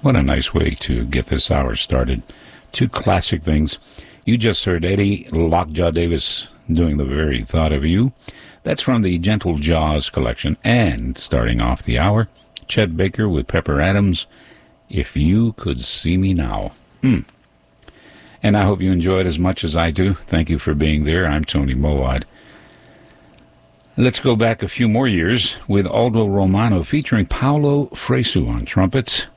What a nice way to get this hour started. Two classic things. You just heard Eddie Lockjaw Davis doing The Very Thought of You. That's from the Gentle Jaws collection. And starting off the hour, Chet Baker with Pepper Adams, If You Could See Me Now. And I hope you enjoyed as much as I do. Thank you for being there. I'm Tony Mowat. Let's go back a few more years with Aldo Romano featuring Paolo Fresu on trumpets.